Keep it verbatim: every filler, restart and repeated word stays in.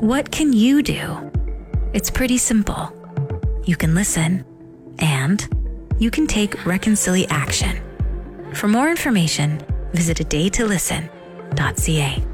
What can you do? It's pretty simple. You can listen, and you can take reconcili action. For more information, visit a day to listen dot c a.